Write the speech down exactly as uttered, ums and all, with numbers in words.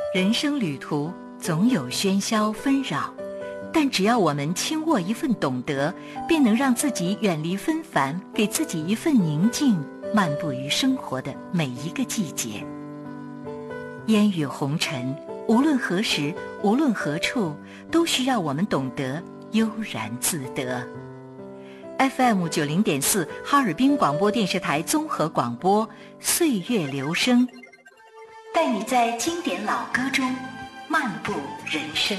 人生旅途总有喧嚣纷扰，但只要我们轻握一份懂得，便能让自己远离纷繁，给自己一份宁静，漫步于生活的每一个季节。烟雨红尘，无论何时，无论何处，都需要我们懂得悠然自得。F M 九零点四哈尔滨广播电视台综合广播，岁月留声，带你在经典老歌中漫步人生。